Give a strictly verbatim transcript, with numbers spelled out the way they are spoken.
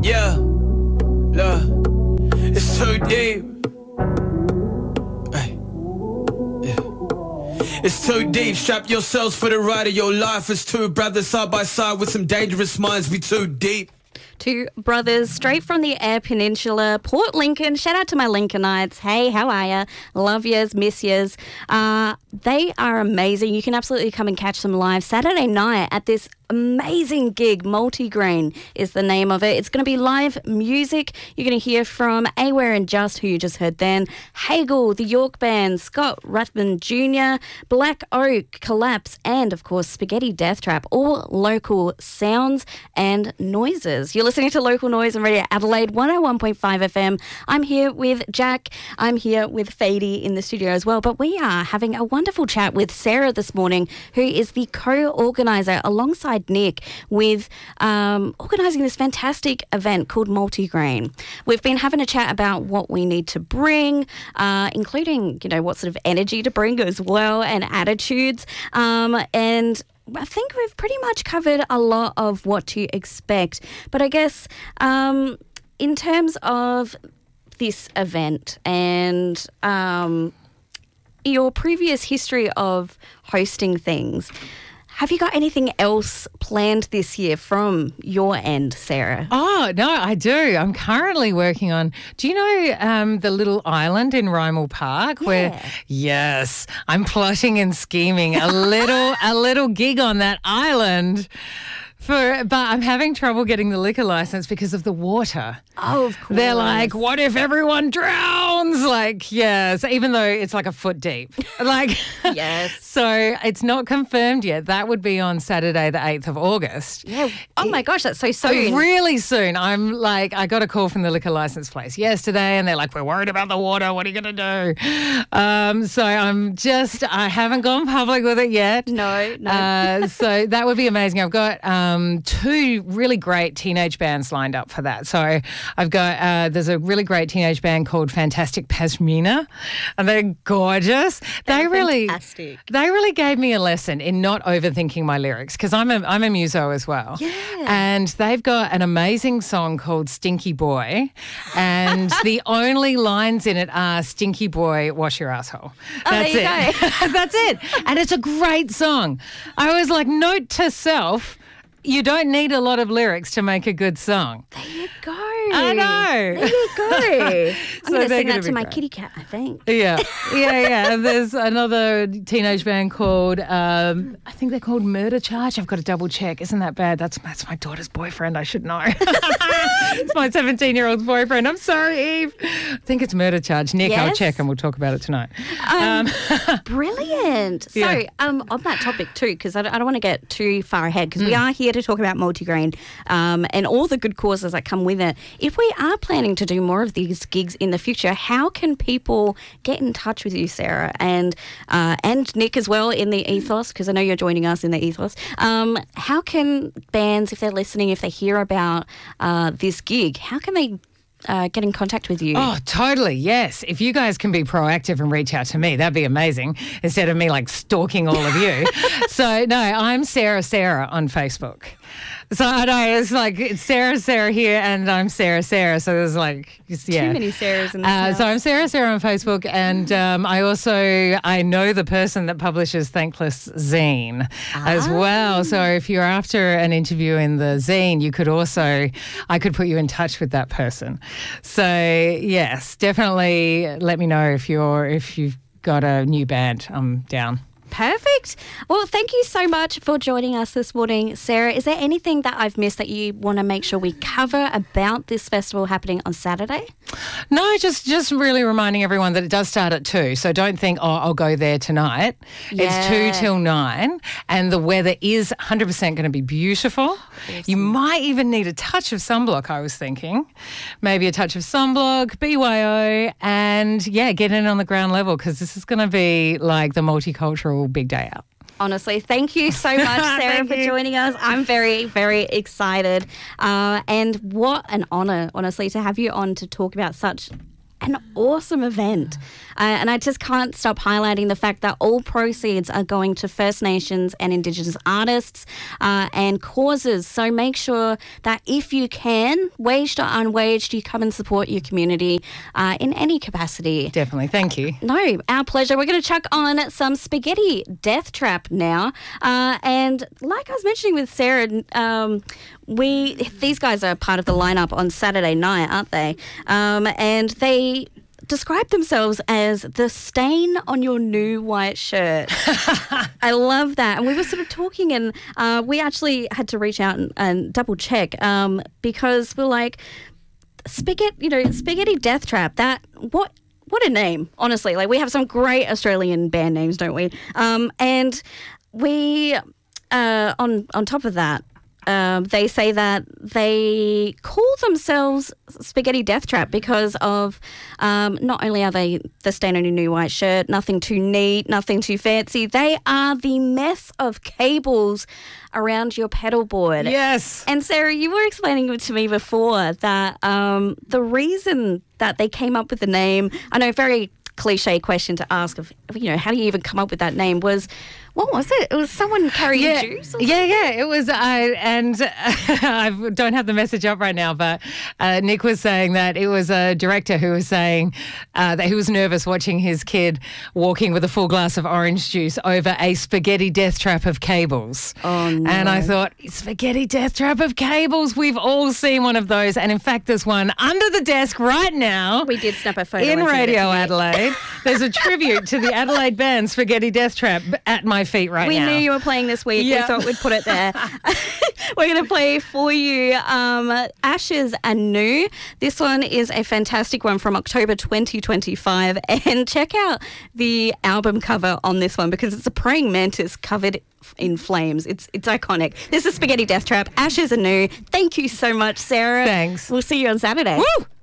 Yeah, look, it's too deep. Hey, yeah. It's too deep. Strap yourselves for the ride of your life. It's two brothers side by side with some dangerous minds. Be too deep. Two brothers straight from the Eyre Peninsula, Port Lincoln. Shout out to my Lincolnites. Hey, how are ya? Love yas, miss yas. Uh, they are amazing. You can absolutely come and catch them live Saturday night at this amazing gig. Multigrain is the name of it. It's going to be live music. You're going to hear from Aware and Just, who you just heard then, Hagel, the York Band, Scott Ruthven Junior, Black Oak, Collapse, and of course Spaghetti Death Trap. All local sounds and noises. You're listening to Local Noise on Radio Adelaide one oh one point five F M. I'm here with Jack. I'm here with Fady in the studio as well. But we are having a wonderful chat with Sarah this morning, who is the co-organiser alongside Nick with um, organising this fantastic event called Multigrain. We've been having a chat about what we need to bring, uh, including, you know, what sort of energy to bring as well and attitudes. Um, and I think we've pretty much covered a lot of what to expect. But I guess um, in terms of this event and um, your previous history of hosting things, have you got anything else planned this year from your end, Sarah? Oh, no, I do. I'm currently working on, do you know um, the little island in Rymel Park? Yeah. Where, yes, I'm plotting and scheming a little, a little gig on that island. For, but I'm having trouble getting the liquor license because of the water. Oh, of course. They're like, what if everyone drowns? Like, yes, even though it's like a foot deep. Like, yes. So it's not confirmed yet. That would be on Saturday, the eighth of August. Yeah. Oh, my gosh, that's so Oh, soon. really soon. I'm like, I got a call from the liquor license place yesterday and they're like, we're worried about the water. What are you going to do? Um, so I'm just, I haven't gone public with it yet. No, no. Uh, so that would be amazing. I've got um, two really great teenage bands lined up for that. So I've got, uh, there's a really great teenage band called Fantastic Pashmina, and they're gorgeous. They're they really, fantastic. They really gave me a lesson in not overthinking my lyrics because I'm a, I'm a muso as well. Yeah. And they've got an amazing song called Stinky Boy, and the only lines in it are Stinky Boy, wash your asshole. Oh, That's there you it. go. That's it. And it's a great song. I was like, note to self, you don't need a lot of lyrics to make a good song. There you go. I know. There you go. I'm So going to they're sing gonna that to be my great. kitty cat, I think. Yeah, yeah, yeah. And there's another teenage band called, um, I think they're called Murder Charge. I've got to double check. Isn't that bad? That's that's my daughter's boyfriend. I should know. It's my seventeen-year-old's boyfriend. I'm sorry, Eve. I think it's Murder Charge. Nick, I'll Yes. check and we'll talk about it tonight. Um, brilliant. So Yeah. um, on that topic too, because I don't, I don't want to get too far ahead, because we are here to talk about Multigrain um, and all the good causes that come with it. If we are planning to do more of these gigs in the future, how can people get in touch with you, Sarah, and uh, and Nick as well in the Ethos, because I know you're joining us in the Ethos. Um, how can bands, if they're listening, if they hear about uh, this gig, how can they uh, get in contact with you? Oh, totally, yes. If you guys can be proactive and reach out to me, that'd be amazing, instead of me like stalking all of you. So, no, I'm Sarah Sarah on Facebook. So I know it's like it's Sarah Sarah here and I'm Sarah Sarah. So there's like just, yeah. Too many Sarahs in this Uh, house. so I'm Sarah Sarah on Facebook, and um, I also I know the person that publishes Thankless Zine as well. So if you're after an interview in the zine, you could also I could put you in touch with that person. So yes, definitely let me know if you're if you've got a new band. I'm down. Perfect. Well, thank you so much for joining us this morning, Sarah. Is there anything that I've missed that you want to make sure we cover about this festival happening on Saturday? No, just just really reminding everyone that it does start at two. So don't think, oh, I'll go there tonight. Yeah. It's two till nine, and the weather is one hundred percent going to be beautiful. You might even need a touch of sunblock, I was thinking. Maybe a touch of sunblock, B Y O, and, yeah, get in on the ground level, because this is going to be like the multicultural big day out. Honestly, thank you so much, Sarah, Thank for you. joining us. I'm very, very excited. Uh, and what an honour, honestly, to have you on to talk about such an awesome event. Uh, and I just can't stop highlighting the fact that all proceeds are going to First Nations and Indigenous artists uh, and causes. So make sure that if you can, waged or unwaged, you come and support your community uh, in any capacity. Definitely. Thank you. No, our pleasure. We're going to chuck on some Spaghetti Death Trap now. Uh, and like I was mentioning with Sarah, um, we these guys are part of the lineup on Saturday night, aren't they? Um, and they describe themselves as the stain on your new white shirt. I love that. And we were sort of talking and uh, we actually had to reach out and, and double check um, because we're like, spaghetti, you know, Spaghetti Death Trap, that, what, what a name, honestly. Like, we have some great Australian band names, don't we? Um, and we, uh, on, on top of that, Um, they say that they call themselves Spaghetti Death Trap because of um, not only are they the stain on your new white shirt, nothing too neat, nothing too fancy, they are the mess of cables around your pedal board. Yes. And Sarah, you were explaining to me before that um, the reason that they came up with the name, I know, very cliche question to ask of, you know, how do you even come up with that name, was, what was it? It was someone carrying yeah, juice? Or yeah, yeah. It was, uh, and uh, I don't have the message up right now, but uh, Nick was saying that it was a director who was saying uh, that he was nervous watching his kid walking with a full glass of orange juice over a spaghetti death trap of cables. Oh, no. And I thought, spaghetti death trap of cables? We've all seen one of those. And in fact, there's one under the desk right now. We did snap a photo in and send it Radio to me. Adelaide. There's a tribute to the Adelaide band Spaghetti Death Trap at my feet right we now. knew you were playing this week. Yeah. We thought we'd put it there. We're going to play for you um, Ashes Anew. This one is a fantastic one from October twenty twenty-five. And check out the album cover on this one because it's a praying mantis covered in flames. It's it's iconic. This is Spaghetti Death Trap, Ashes Anew. Thank you so much, Sarah. Thanks. We'll see you on Saturday. Woo!